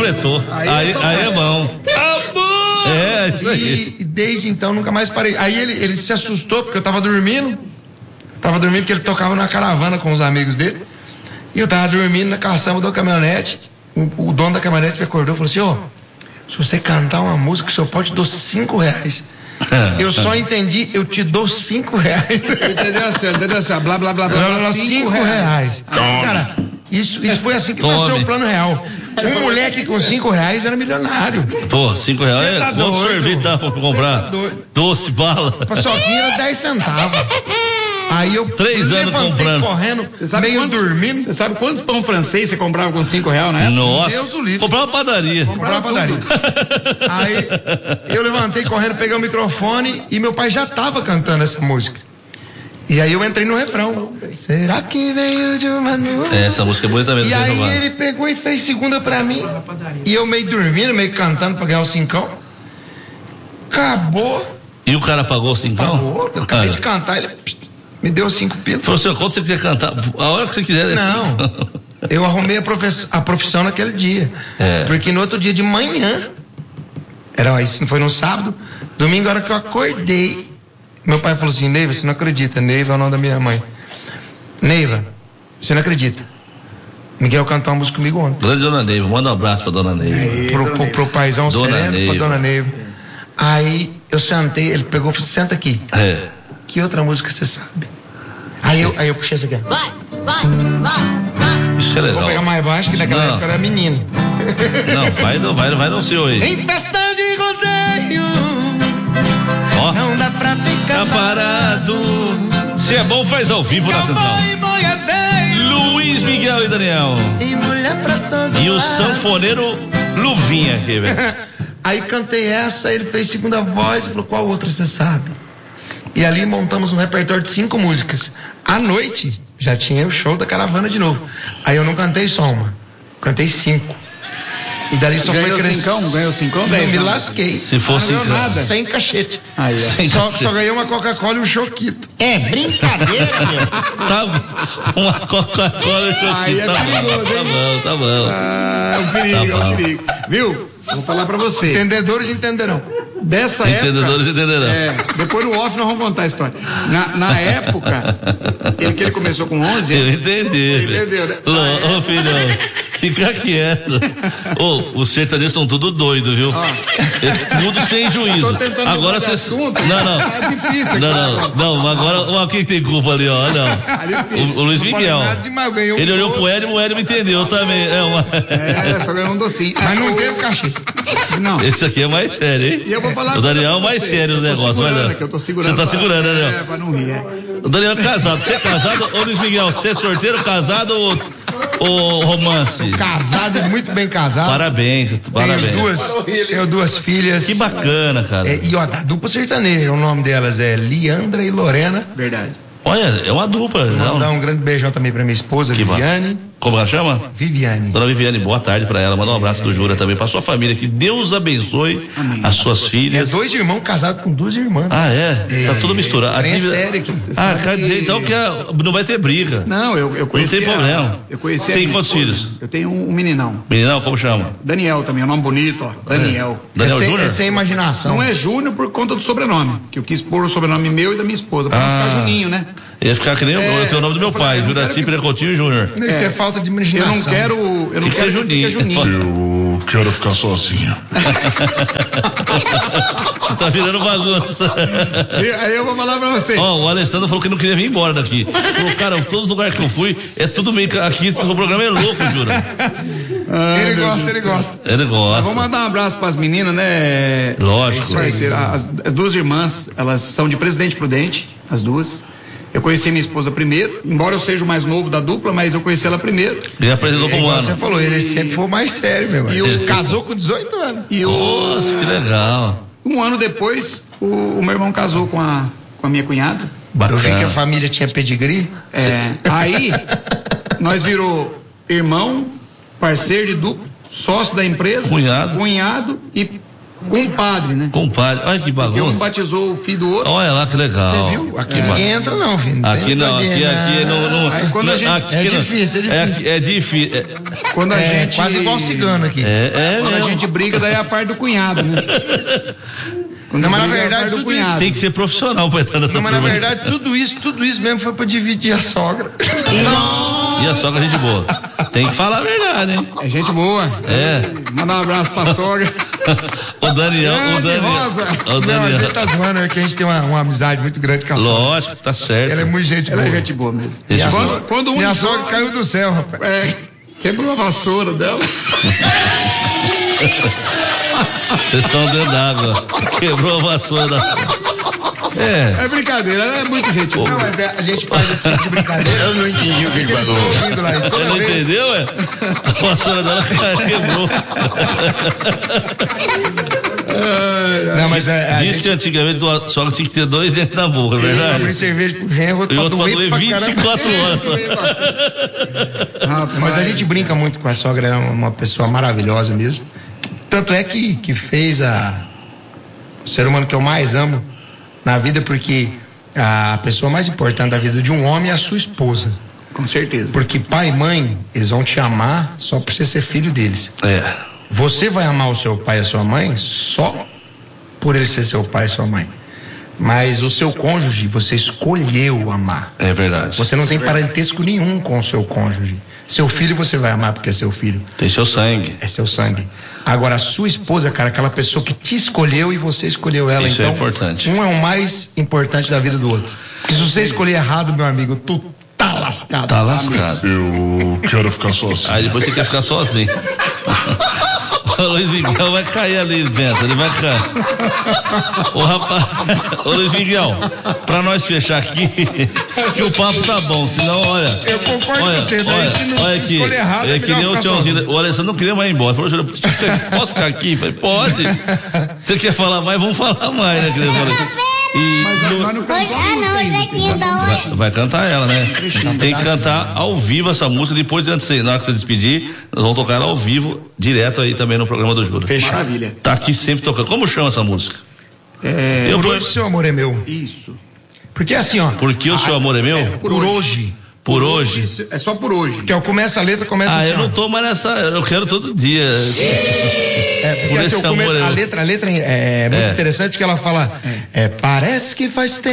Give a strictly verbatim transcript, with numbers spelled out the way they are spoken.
interpretou. Aí, aí, aí é bom. É, isso aí. E desde então nunca mais parei. Aí ele, ele se assustou porque eu tava dormindo. Tava dormindo porque ele tocava numa caravana com os amigos dele. E eu tava dormindo na caçamba da caminhonete. O, o dono da caminhonete me acordou e falou assim: ó, oh, se você cantar uma música, o senhor pode dar cinco reais. Eu só entendi, eu te dou cinco reais. Entendeu, senhor? Entendeu, senhor? Blá, blá, blá, blá, blá, blá cinco, cinco reais. reais. Ah, cara, isso, isso foi assim que Tome. nasceu o plano real. Um moleque com cinco reais era milionário. Pô, cinco reais tá é quanto sorvete dá pra comprar? Tá doce, bala. Paçoquinha era dez centavos. Aí eu Três anos comprando. correndo, meio quantos, dormindo. Você sabe quantos pão francês você comprava com cinco reais, né? Nossa. Deus o livre. Comprava padaria. Comprava padaria. Aí eu levantei correndo, peguei o microfone e meu pai já tava cantando essa música. E aí eu entrei no refrão. Será que veio de uma nuvem? É, essa música é bonita mesmo. E aí jogar. Ele pegou e fez segunda pra mim. E eu meio dormindo, meio cantando pra ganhar o cincão. Acabou. E o cara pagou o cincão? Pagou. Eu acabei ah. de cantar, ele me deu cinco pilas. Falou, senhor, quando você quiser cantar, a hora que você quiser. É Não, cinco. Eu arrumei a, profe- a profissão naquele dia. É. Porque no outro dia de manhã, era isso, foi no sábado, domingo, a hora que eu acordei, meu pai falou assim: Neiva, você não acredita, Neiva é o nome da minha mãe. Neiva, você não acredita, Miguel cantou uma música comigo ontem. Grande Dona Neiva, manda um abraço pra Dona Neiva. Aí, pro, pro, pro paizão Dona sereno, Neiva. pra Dona Neiva. Aí eu sentei, ele pegou e falou: senta aqui. É. Que outra música você sabe? Aí eu, aí eu puxei essa aqui. Vai, vai, vai, vai. Isso que é legal. Vou pegar mais baixo, que naquela Não. época eu era menino. Não, vai, não, vai, vai não, senhor aí. Em festa de rodeio, Ó, não dá pra ficar tá parado. Se é bom, faz ao vivo na central. Luiz Miguel e Daniel. E mulher pra todo E o lado. sanfoneiro Luvinha aqui, velho. Aí cantei essa, ele fez segunda voz e falou: qual outra você sabe? E ali montamos um repertório de cinco músicas. À noite, já tinha o show da caravana de novo. Aí eu não cantei só uma, cantei cinco. E dali só ganhou foi crescendo. Cincão? Ganhou cincão? Não, dez, me não. lasquei. Se fosse não ganhou cinco. nada. Sem cachete. Aí, é. Sem Só, cachete. só ganhei uma Coca-Cola e um choquito. É brincadeira, meu. Tá, uma Coca-Cola e choquinho. Aí é Tá perigoso, bom, tá hein? bom, tá bom. Ah, é um perigo, Tá é um bom. perigo. Viu? Vou falar pra você. Entendedores entenderão. Dessa Entendedores época. entenderão. É, depois no off nós vamos contar a história. Na, na época, ele, que ele começou com onze Eu anos. entendi. Você entendeu, né? Ô, Ah, é. ô, filhão, fica quieto. Ô, os sertanejos estão tudo doido, viu? Ó. É tudo sem juízo. Tô tentando Agora mudar de você. assunto. Não, não. É difícil, Não, cara. não, não. Agora, ó, quem tem culpa ali, ó? Não. É difícil. O, o Luiz Não falei Miguel. nada demais, eu ganhei um Ele olhou doce. pro Hélio, o Hélio me entendeu também. É uma. É, só ganhou um docinho. Mas não Ah, teve o- cachê. Não. Esse aqui é mais sério, hein? E eu vou falar O Daniel é o pra mais você. sério no Eu tô negócio, vai segurando lá. aqui, eu tô segurando Você tá pra- segurando, né, É, Daniel? pra não rir, é. O Daniel é casado. Você é casado? Ô, Luiz Miguel, você é sorteiro, casado ou, ou romance? Casado, muito bem casado. Parabéns, Tenho parabéns. duas, tenho duas filhas. Que bacana, cara. É, e ó, da dupla sertaneja, o nome delas é Leandra e Lorena. Verdade. Olha, é uma dupla. Vou Não? dar um grande beijão também pra minha esposa, Que Viviane. Como ela chama? Viviane. Dona Viviane, boa tarde pra ela. Manda um abraço do Jura também pra sua família. Que Deus abençoe Amém. as suas É filhas. dois irmãos casados com duas irmãs. Ah, é? Tá tudo misturado. A É dívida- sério aqui. Ah, quer dizer então que a- não vai ter briga. Não, eu, eu conheci. Não tem problema. A, eu conheci a Tem minha quantos esposa. filhos? Eu tenho um, um meninão. Meninão, como chama? Daniel também, é um nome bonito, ó. Daniel. Daniel é sem, Júnior? é sem imaginação. Não é Júnior por conta do sobrenome, que eu quis pôr o sobrenome meu e da minha esposa, pra Ah. não ficar Juninho, né? Ia ficar que nem o- É, que é o nome do meu eu falei, pai, eu não Juraci quero que- Perecotinho Júnior. Isso é, É. falta de Eu imaginação. não quero. Eu não Tem que ser quero Juninho. fique Juninho. Eu quero ficar sozinho. Tá virando bagunça. E aí eu vou falar pra você. Ó, o Alessandro falou que não queria vir embora daqui. Falou, cara, todos os lugares que eu fui, é tudo meio que aqui, esse programa é louco, Jura. Ai, Ele meu gosta, Deus ele do céu. gosta. Ele Mas gosta. vamos mandar um abraço pras meninas, né? Lógico. É isso aí, as, as duas irmãs, elas são de Presidente Prudente, as duas. Eu conheci minha esposa primeiro, embora eu seja o mais novo da dupla, mas eu conheci ela primeiro. Ele apresentou É pro igual mano. você falou, ele sempre foi mais sério, meu E irmão. o- Casou com dezoito anos. E o, Nossa, que legal. um ano depois, o, o meu irmão casou com a, com a minha cunhada. Eu vi que a Bacana. família tinha pedigree. É, aí, nós virou irmão, parceiro de dupla, sócio da empresa, Cunhado. cunhado e compadre, né? Compadre, olha que Porque um bagunça. batizou o filho do outro. Olha lá que legal. Você viu? Aqui Que ba- ninguém entra não, filho. Aqui tem não, aqui, ninguém, aqui não, não, Aí quando a não, gente- aqui é não- difícil, é É, difícil. é difícil. É, Quando a É gente. quase igual cigano aqui. é, é Quando a mesmo. gente briga, daí é a parte do cunhado, né? Quando Não, mas na briga, é a verdade, parte do tudo isso cunhado. Tem que ser profissional pra entrar nessa Não, mas na turma. verdade, tudo isso, tudo isso mesmo foi pra dividir a sogra. E a sogra, gente boa. Tem que falar a verdade, hein? É gente boa. É. Mandar um abraço pra sogra. O Daniel, o Grande Daniel. Rosa. O Não, a Daniel. gente tá zoando, é que a gente tem uma, uma amizade muito grande com a sogra. Lógico, tá certo. Ela é muito gente Ela boa. é gente boa mesmo. E a Gente sogra, boa. Quando um e a joga- sogra caiu do céu, rapaz. É, quebrou a vassoura dela. Vocês estão dentro d'água. Quebrou a vassoura da. É. É brincadeira, ela é muito gente boa. Não, mas é, a gente faz esse tipo de brincadeira. Eu não entendi o que ele falou. Ouvindo lá, e Você toda não vez- entendeu, é? A vassoura dela quebrou. Não, mas é, a Diz gente que antigamente a sogra tinha que ter dois dentes na boca, é abrir verdade? cerveja pro genro, E outro outro pra pra doer doer pra caramba. vinte e quatro horas só. Rapaz, Mas a gente brinca muito com a sogra, ela é uma pessoa maravilhosa mesmo. Tanto é que, que fez a, o ser humano que eu mais amo na vida, porque a pessoa mais importante da vida de um homem é a sua esposa. Com certeza. Porque pai e mãe, eles vão te amar só por você ser filho deles. É. Você vai amar o seu pai e a sua mãe só por ele ser seu pai e sua mãe. Mas o seu cônjuge, você escolheu amar. É verdade. Você não tem parentesco nenhum com o seu cônjuge. Seu filho você vai amar porque é seu filho. Tem seu sangue. É seu sangue. Agora, a sua esposa, cara, aquela pessoa que te escolheu e você escolheu ela. Isso é então, importante. um é o mais importante da vida do outro. Porque se você escolher errado, meu amigo, tu tá lascado. Tá lascado. Eu quero ficar sozinho. Aí depois você quer ficar sozinho. O Luiz Miguel vai cair ali dentro, ele vai cair. Ô rapaz, ô Luiz Miguel, pra nós fechar aqui, que o papo tá bom, senão olha. Eu concordo olha, com você, daí olha, se não olha aqui, escolher errado, é é que melhor nem o ficar Tchãozinho, sozinho. o Alessandro não queria mais ir embora, ele falou, Júlio, posso ficar aqui? Eu falei, pode. Você quer falar mais, vamos falar mais, né? Que ele falou. E Mas, no- mas não Hoje, cantou ah, não, muito hoje ainda, é tem que quinta, cantar. hoje. Vai, vai cantar ela, né? Tem que cantar ao vivo essa música. Depois, antes de, na hora que você despedir, nós vamos tocar ela ao vivo, direto aí também no programa do Júlio. Maravilha. Tá aqui sempre tocando. Como chama essa música? É, Eu Por vou- hoje, seu amor é meu. isso. Porque assim, ó. Porque o seu amor é meu? Por, hoje. Por hoje. Isso, é só por hoje. Porque eu começo a letra, começa Ah, assim, eu não ó. tô mais nessa. Eu quero todo dia. É, porque Por assim, esse eu começo, amor, a eu- letra, a letra é muito É. interessante porque ela fala, é, parece que faz tempo